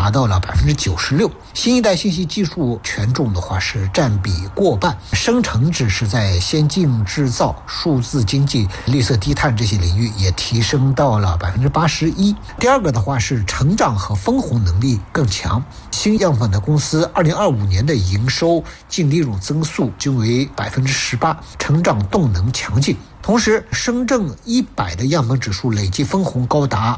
达到了 96%。新一代信息技术权重的话是占比过半，生成只是在先进制造、数字经济、绿色低碳这些领域也提升到了 81%。第二个的话是成长和分红能力更强，新样本的公司2025年的营收、净利润增速均为 18%， 成长动能强劲。同时，深圳100的样本指数累计分红高达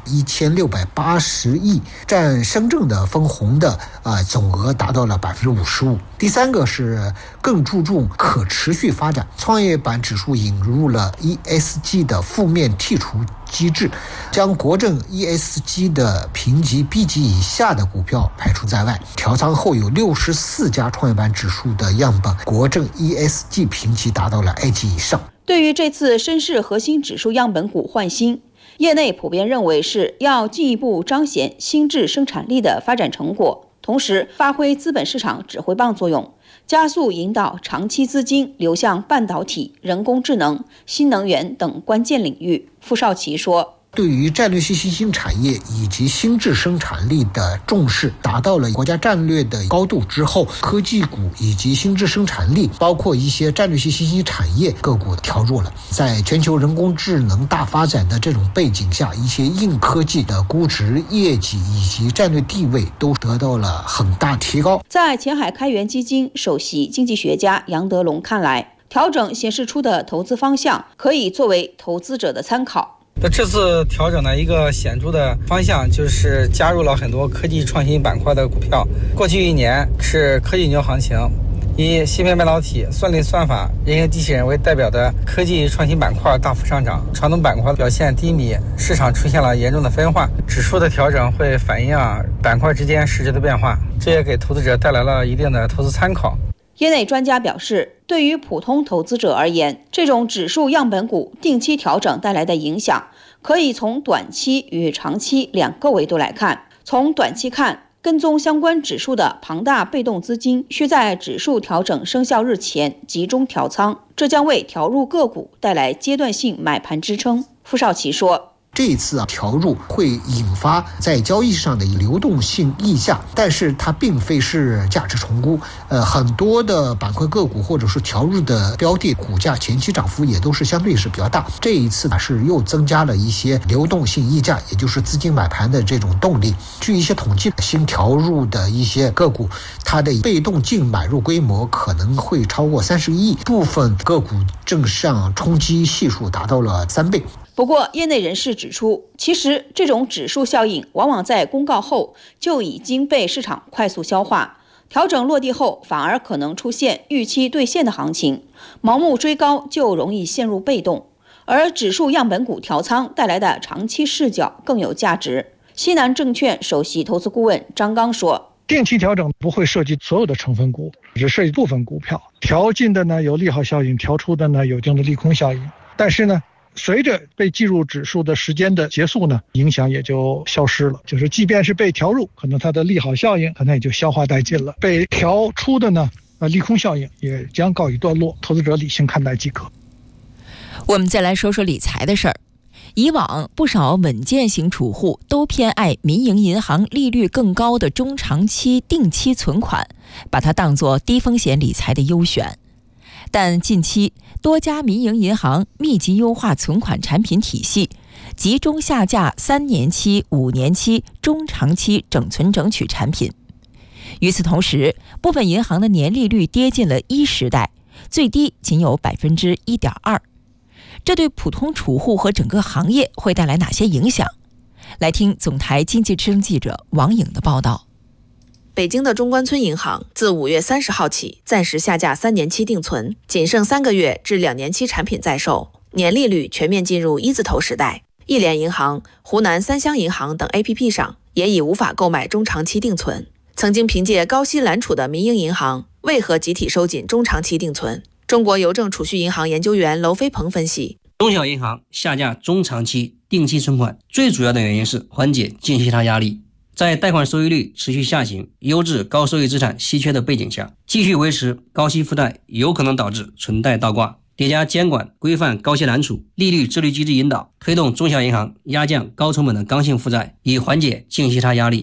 1680亿，占深圳的分红的总额达到了 55%。第三个是更注重可持续发展，创业板指数引入了 ESG 的负面剔除机制，将国证 ESG 的评级 B 级以下的股票排除在外。调仓后有64家创业板指数的样本国证 ESG 评级达到了 A 级以上。 对于这次深市核心指数样本股换新，业内普遍认为是要进一步彰显新质生产力的发展成果，同时发挥资本市场指挥棒作用，加速引导长期资金流向半导体、人工智能、新能源等关键领域。傅少奇说， 对于战略新兴产业以及新质生产力的重视达到了国家战略的高度之后，科技股以及新质生产力包括一些战略性新兴产业个股调弱了。在全球人工智能大发展的这种背景下，一些硬科技的估值、业绩以及战略地位都得到了很大提高。 在前海开源基金首席经济学家杨德龙看来，调整显示出的投资方向可以作为投资者的参考。 这次调整的一个显著的方向就是加入了很多科技创新板块的股票。过去1年是科技牛行情，以芯片半导体、算力算法、人形机器人为代表的科技创新板块大幅上涨，传统板块表现低迷，市场出现了严重的分化。指数的调整会反映板块之间实质的变化，这也给投资者带来了一定的投资参考。 业内专家表示，对于普通投资者而言，这种指数样本股定期调整带来的影响，可以从短期与长期两个维度来看。从短期看，跟踪相关指数的庞大被动资金需在指数调整生效日前集中调仓，这将为调入个股带来阶段性买盘支撑。傅少奇说， 这一次调入会引发在交易上的流动性溢价，但是它并非是价值重估。很多的板块个股或者是调入的标的股价前期涨幅也都是相对是比较大。这一次是又增加了一些流动性溢价，也就是资金买盘的这种动力。据一些统计，新调入的一些个股，它的被动净买入规模可能会超过30亿，部分个股正上冲击系数达到了3倍。 不过，业内人士指出，其实这种指数效应往往在公告后就已经被市场快速消化，调整落地后反而可能出现预期兑现的行情，盲目追高就容易陷入被动，而指数样本股调仓带来的长期视角更有价值。西南证券首席投资顾问张刚说， 定期调整不会涉及所有的成分股，只涉及部分股票，调进的呢有利好效应，调出的呢有一定的利空效应，但是呢随着被计入指数的时间的结束呢，影响也就消失了。就是即便是被调入，可能它的利好效应可能也就消化殆尽了。被调出的呢，利空效应也将告一段落，投资者理性看待即可。 我们再来说说理财的事儿。以往不少稳健型储户都偏爱民营银行利率更高的中长期定期存款，把它当作低风险理财的优选。但近期多家民营银行密集优化存款产品体系，集中下架3年期、5年期、中长期整存整取产品。与此同时，部分银行的年利率跌进了1时代，最低仅有 1.2%。这对普通储户和整个行业会带来哪些影响？来听总台经济之声记者王颖的报道。 北京的中关村银行自5月30号起暂时下架3年期定存，仅剩3个月至2年期产品在售，年利率全面进入1字头时代。一联银行、湖南三湘银行等 APP 上也已无法购买中长期定存。曾经凭借高息揽储的民营银行为何集体收紧中长期定存？中国邮政储蓄银行研究员娄飞鹏分析， 中小银行下架中长期定期存款最主要的原因是缓解净息差压力。在贷款收益率持续下行、优质高收益资产稀缺的背景下，继续维持高息负债有可能导致存贷倒挂。叠加监管规范高息揽储、利率自律机制引导，推动中小银行压降高成本的刚性负债，以缓解净息差压力。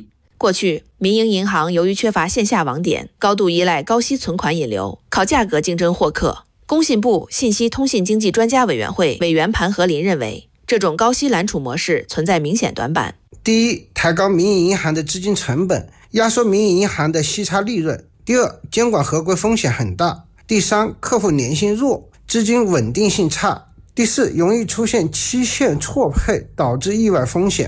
过去，民营银行由于缺乏线下网点，高度依赖高息存款引流，靠价格竞争获客。工信部信息通信经济专家委员会委员盘和林认为，这种高息揽储模式存在明显短板。 第一，抬高民营银行的资金成本，压缩民营银行的息差利润；第二，监管合规风险很大；第三，客户粘性弱，资金稳定性差；第四，容易出现期限错配，导致意外风险。